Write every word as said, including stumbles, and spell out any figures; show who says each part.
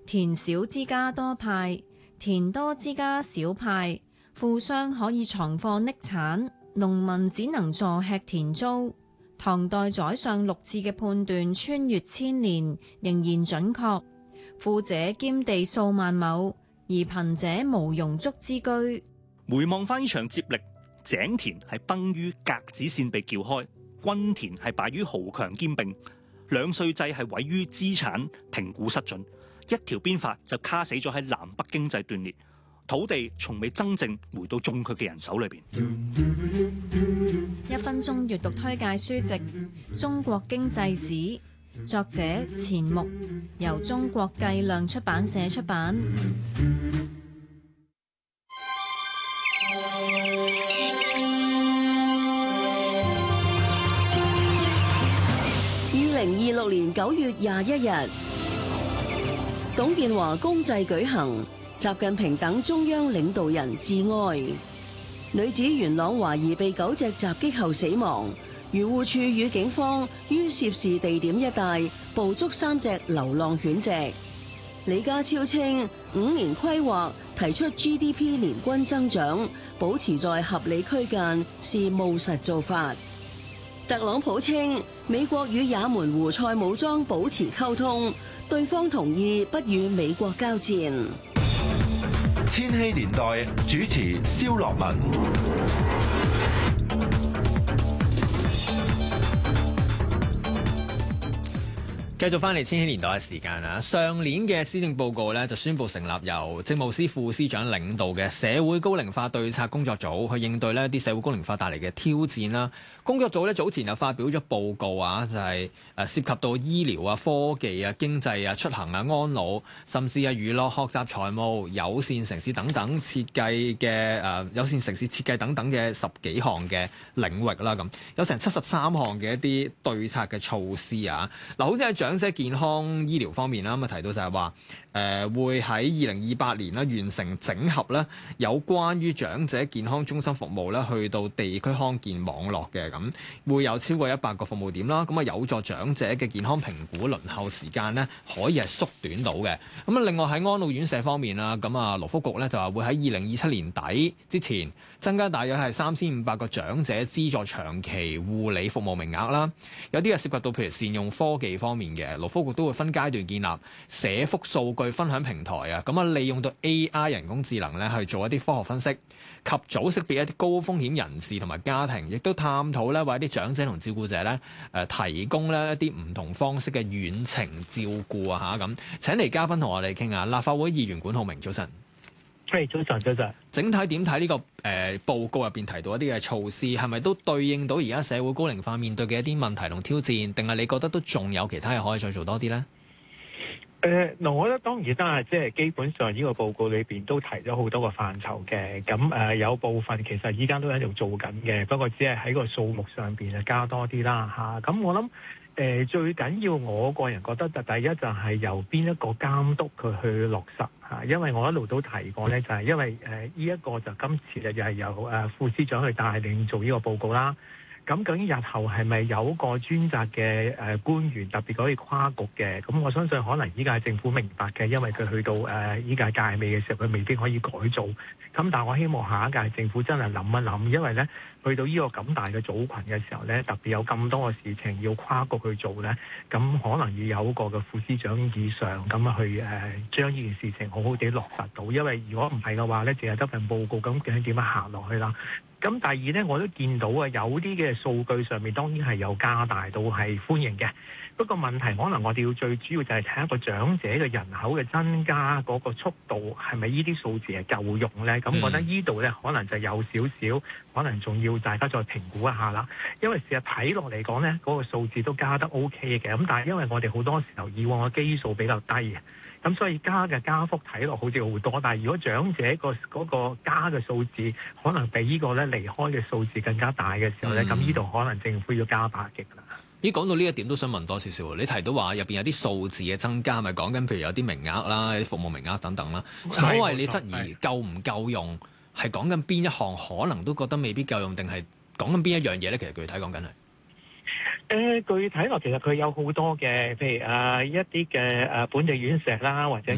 Speaker 1: 田少之家多派，田多之家少派。富商可以藏貨匿產，農民只能坐吃田租。唐代宰相陸贽嘅判斷穿越千年，仍然準確。富者兼地數萬畝，而貧者無庸足之居。
Speaker 2: 回望翻呢場接力，井田係崩於格子線被撬開，均田係敗於豪強兼併，兩稅制係毀於資產評估失準，一條鞭法就卡死咗喺南北經濟斷裂，土地從未真正回到種佢嘅人手裏邊。
Speaker 1: 一分鐘閱讀推介書籍《中國經濟史》，作者錢穆，由中國計量出版社出版。
Speaker 3: 二零二六年九月廿一日，董建華公祭舉行，習近平等中央領導人致哀。女子元朗懷疑被狗隻襲擊後死亡，漁護處與警方於涉事地點一帶捕捉三隻流浪犬隻。李家超稱五年規劃提出 G D P 年均增長保持在合理區間是務實做法。特朗普稱美國與也門胡塞武裝保持溝通，對方同意不與美國交戰。
Speaker 4: 千禧年代主持蕭樂文。
Speaker 5: 繼續翻嚟千禧年代嘅時間啊！上年嘅施政報告咧就宣布成立由政務司副司長領導嘅社會高齡化對策工作組，去應對呢啲社會高齡化帶嚟嘅挑戰啦。工作組咧早前又發表咗報告啊，就係誒涉及到醫療啊、科技啊、經濟啊、出行啊、安老，甚至係娛樂、學習、財務、友善城市等等設計嘅誒友善城市設計等等嘅十幾項嘅領域啦。咁有成七十三項嘅一啲對策嘅措施啊。嗱，好似係長者健康醫療方面啦，咁啊提到就係話，誒、呃、會喺二零二八年啦完成整合咧有關於長者健康中心服務咧，去到地區康健網絡嘅，咁會有超過一百個服務點啦，咁啊有助長者嘅健康評估輪候時間咧可以係縮短到嘅。咁啊另外喺安老院舍方面啦，咁啊勞福局咧就話會喺二零二七年底之前增加大約係三千五百個長者資助長期護理服務名額啦。有啲係涉及到譬如善用科技方面嘅，勞福局都會分階段建立社福數據分享平台啊，咁啊利用到 A I 人工智能咧去做一啲科學分析，及早識別一啲高風險人士同埋家庭，亦都探討咧為一啲長者同照顧者咧誒提供咧一啲唔同方式嘅遠程照顧啊嚇咁。請嚟嘉賓同我哋傾下，立法會議員管浩鳴，早晨。
Speaker 6: 係早晨，早晨。
Speaker 5: 整體點睇呢個誒、呃、報告入邊提到一啲嘅措施，係咪都對應到而家社會高齡化面對嘅一啲問題同挑戰？定係你覺得都仲有其他嘢可以再做多啲咧？
Speaker 6: 誒，嗱，我覺得當然啦，即係基本上呢個報告裏邊都提咗好多個範疇嘅，咁誒、呃、有部分其實依家都喺度做緊嘅，不過只係喺個數目上邊啊加多啲啦嚇。咁我諗誒、呃、最緊要，我個人覺得就第一就係由邊一個監督佢去落實嚇，因為我一路都提過咧，就係因為誒呢一個就今次咧就係由誒副司長去帶領做呢個報告啦。咁究竟日後係咪有個專責嘅誒官員特別可以跨局嘅？咁我相信可能依屆政府明白嘅，因為佢去到誒依屆屆尾嘅時候，佢未必可以改造。咁但係我希望下一屆政府真係諗一諗，因為咧去到呢個咁大嘅組群嘅時候咧，特別有咁多嘅事情要跨局去做咧，咁可能要有一個嘅副司長以上咁去誒將呢件事情好好地落實到。因為如果唔係嘅話咧，淨係得份報告，咁究竟點樣行落去啦？咁第二咧，我都見到啊，有啲嘅數據上面當然係有加大到係歡迎嘅。不過問題可能我哋要最主要就係睇一個長者嘅人口嘅增加嗰個速度係咪呢啲數字係夠用咧？咁我覺得呢度咧可能就有少少，可能仲要大家再評估一下啦。因為事實睇落嚟講咧，嗰個數字都加得 O K 嘅。咁但係因為我哋好多時候以往嘅基數比較低嘅。咁所以加嘅加幅睇落好似好多，但係如果長者個嗰個加嘅數字可能比呢個咧離開嘅數字更加大嘅時候咧，咁呢度可能政府要加把勁啦。
Speaker 5: 咦，講到呢一點都想問多少少，你提到話入邊有啲數字嘅增加，咪講緊譬如有啲名額啦、有啲服務名額等等啦。所謂你質疑夠唔夠用，係講緊邊一項可能都覺得未必夠用，定係講緊邊一樣嘢咧？其實具體講緊係。
Speaker 6: 誒、呃、具體落其實佢有好多嘅，譬如誒、呃、一啲嘅誒本地院舍啦，或者